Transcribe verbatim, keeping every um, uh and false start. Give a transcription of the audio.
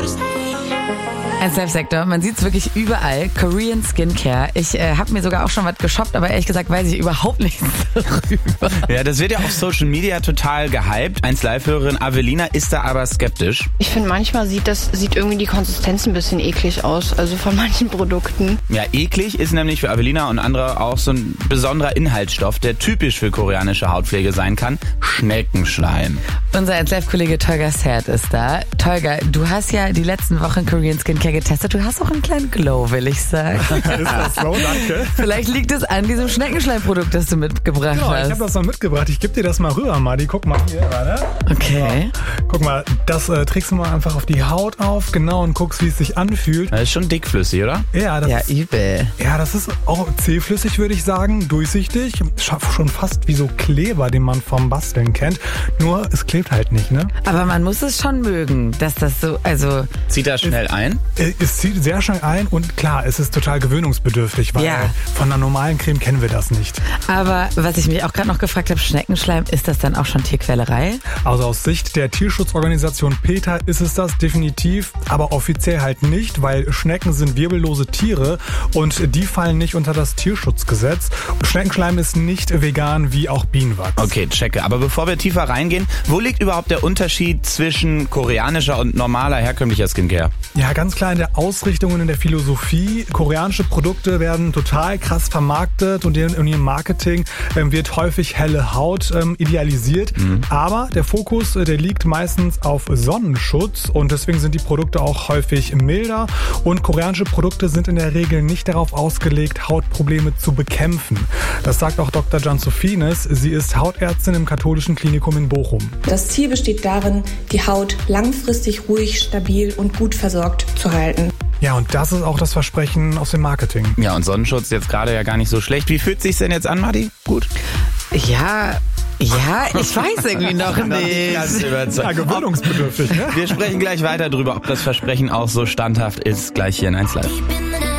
Ein Live-Sektor, man sieht es wirklich überall. Korean Skincare. Ich äh, habe mir sogar auch schon was geshoppt, aber ehrlich gesagt weiß ich überhaupt nichts darüber. Ja, das wird ja auf Social Media total gehypt. eins Live-Hörerin Avelina ist da aber skeptisch. Ich finde, manchmal sieht das sieht irgendwie die Konsistenz ein bisschen eklig aus, also von manchen Produkten. Ja, eklig ist nämlich für Avelina und andere auch so ein besonderer Inhaltsstoff, der typisch für koreanische Hautpflege sein kann. Schneckenschleim. Unser eins Live-Kollege Tolga Sert ist da. Tolga, du hast ja die letzten Wochen Korean Skincare getestet. Du hast auch einen kleinen Glow, will ich sagen. Ist das so? Danke. Vielleicht liegt es an diesem Schneckenschleimprodukt, das du mitgebracht Genau, hast. ich habe das mal mitgebracht. Ich gebe dir das mal rüber, Madi. Guck mal hier, warte. Okay. So. Guck mal, das äh, trägst du mal einfach auf die Haut auf, genau, und guckst, wie es sich anfühlt. Das ist schon dickflüssig, oder? Ja, das Ja, ist, übel. ja, das ist auch zähflüssig, würde ich sagen, durchsichtig. Schafft schon fast wie so Kleber, den man vom Basteln kennt. Nur, es klebt halt nicht, ne? Aber man muss es schon mögen, dass das so, also... Zieht das schnell ein? Äh, Es zieht sehr schnell ein und klar, es ist total gewöhnungsbedürftig, weil Ja. von einer normalen Creme kennen wir das nicht. Aber was ich mich auch gerade noch gefragt habe, Schneckenschleim, ist das dann auch schon Tierquälerei? Also aus Sicht der Tierschutzorganisation PETA ist es das definitiv, aber offiziell halt nicht, weil Schnecken sind wirbellose Tiere und die fallen nicht unter das Tierschutzgesetz. Schneckenschleim ist nicht vegan wie auch Bienenwachs. Okay, checke. Aber bevor wir tiefer reingehen, wo liegt überhaupt der Unterschied zwischen koreanischer und normaler, herkömmlicher Skincare? Ja, ganz klar in der Ausrichtung und in der Philosophie. Koreanische Produkte werden total krass vermarktet und in, in ihrem Marketing ähm, wird häufig helle Haut ähm, idealisiert. Mhm. Aber der Fokus, äh, der liegt meistens auf Sonnenschutz und deswegen sind die Produkte auch häufig milder. Und koreanische Produkte sind in der Regel nicht darauf ausgelegt, Hautprobleme zu bekämpfen. Das sagt auch Doktor Jansophinis. Sie ist Hautärztin im katholischen Klinikum in Bochum. Das Ziel besteht darin, die Haut langfristig ruhig, stabil und gut versorgt zu halten. Ja, und das ist auch das Versprechen aus dem Marketing. Ja, und Sonnenschutz jetzt gerade ja gar nicht so schlecht. Wie fühlt sich's denn jetzt an, Madi? Gut. Ja, ja, ich weiß irgendwie noch nicht. Ganz überzeugt. Ja, gewöhnungsbedürftig, ne? Wir sprechen gleich weiter drüber, ob das Versprechen auch so standhaft ist. Gleich hier in eins Live.